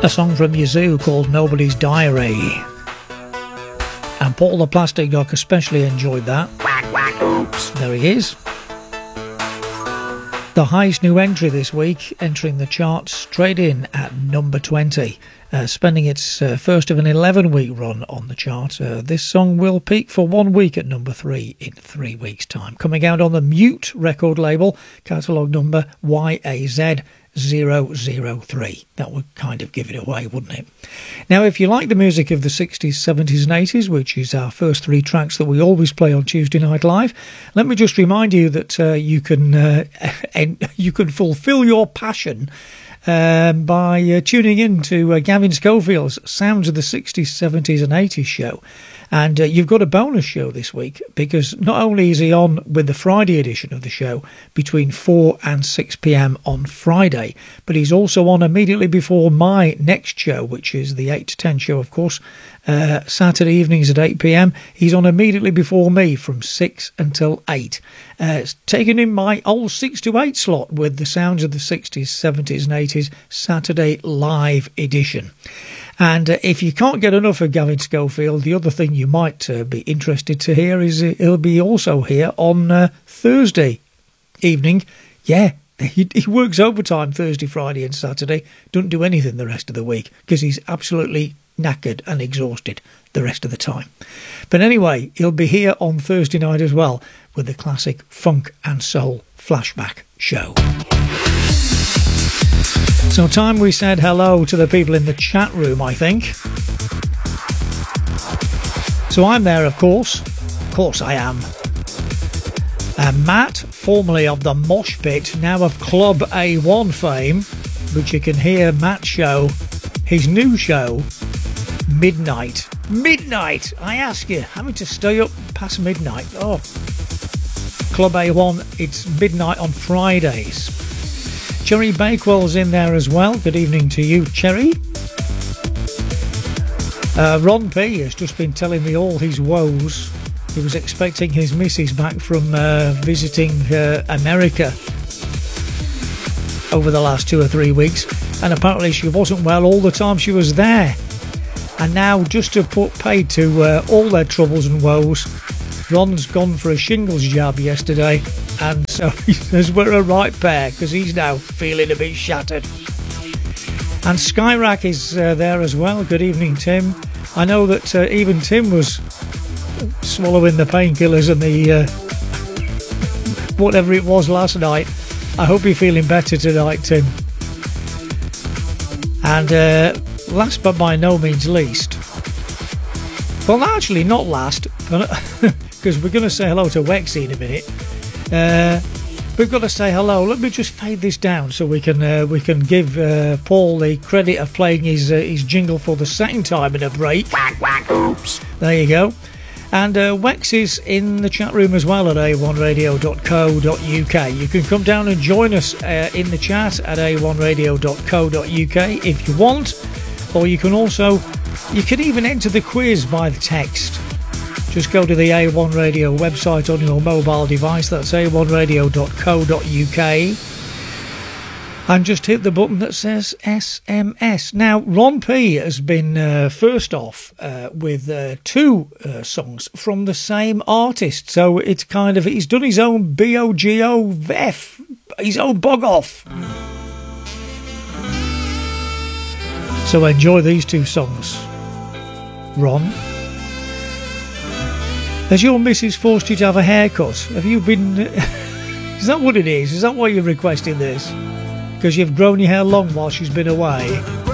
A song from Yazoo called Nobody's Diary. And Paul the Plastic Doc especially enjoyed that. Whack, whack, oops. There he is. The highest new entry this week, entering the charts straight in at number 20. Spending its first of an 11-week run on the chart. This song will peak for 1 week at number 3 in 3 weeks' time. Coming out on the Mute record label, catalogue number YAZ 003. That would kind of give it away, wouldn't it? Now, if you like the music of the 60s, 70s and 80s, which is our first 3 tracks that we always play on Tuesday Night Live, let me just remind you that you can fulfil your passion by tuning in to Gavin Schofield's Sounds of the 60s, 70s and 80s show. And you've got a bonus show this week, because not only is he on with the Friday edition of the show between 4 and 6 p.m. on Friday, but he's also on immediately before my next show, which is the 8 to 10 show, of course, Saturday evenings at 8 p.m. He's on immediately before me from 6 until 8. Taking in my old 6 to 8 slot with the Sounds of the 60s, 70s and 80s Saturday live edition. And if you can't get enough of Gavin Schofield, the other thing you might be interested to hear is he'll be also here on Thursday evening. Yeah, he works overtime Thursday, Friday and Saturday. Doesn't do anything the rest of the week because he's absolutely knackered and exhausted the rest of the time. But anyway, he'll be here on Thursday night as well with the classic funk and soul flashback show. So time we said hello to the people in the chat room, I think. So I'm there, of course. Of course I am. Matt, formerly of the Mosh Pit, now of Club A1 fame, which you can hear Matt's show, his new show, Midnight. Midnight, I ask you, having to stay up past midnight. Oh, Club A1, it's midnight on Fridays. Cherry Bakewell's in there as well. Good evening to you, Cherry. Ron P has just been telling me all his woes. He was expecting his missus back from visiting America over the last 2 or 3 weeks, and apparently she wasn't well all the time she was there. And now, just to put paid to all their troubles and woes, Ron's gone for a shingles jab yesterday, and so he says we're a right pair because he's now feeling a bit shattered. And Skyrack is there as well. Good evening, Tim. I know that even Tim was swallowing the painkillers and the whatever it was last night. I hope you're feeling better tonight, Tim. And last but by no means least, well, actually not last, because we're going to say hello to Wexy in a minute. We've got to say hello. Let me just fade this down so we can give Paul the credit of playing his jingle for the second time in a break. Whack, whack, oops. There you go. And Wex is in the chat room as well at a1radio.co.uk. You can come down and join us in the chat at a1radio.co.uk if you want, or you can even enter the quiz by the text. Just go to the A1 Radio website on your mobile device, that's a1radio.co.uk, and just hit the button that says SMS. Now, Ron P has been first off with 2 songs from the same artist, so it's kind of, he's done his own BOGOF, his own bog off. So enjoy these 2 songs. Ron, has your missus forced you to have a haircut? Have you been... Is that what it is? Is that why you're requesting this? Because you've grown your hair long while she's been away?